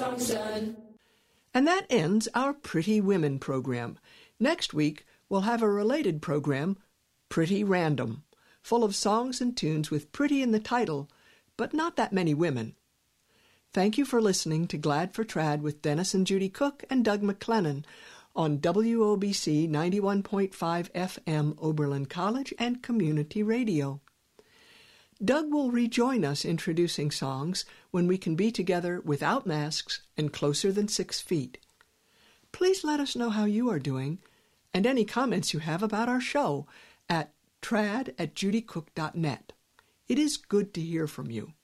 song's done. And that ends our Pretty Women program. Next week, we'll have a related program, Pretty Random, full of songs and tunes with pretty in the title, but not that many women. Thank you for listening to Glad for Trad with Dennis and Judy Cook and Doug McLennan on WOBC 91.5 FM Oberlin College and Community Radio. Doug will rejoin us introducing songs when we can be together without masks and closer than 6 feet. Please let us know how you are doing and any comments you have about our show at trad@judycook.net. It is good to hear from you.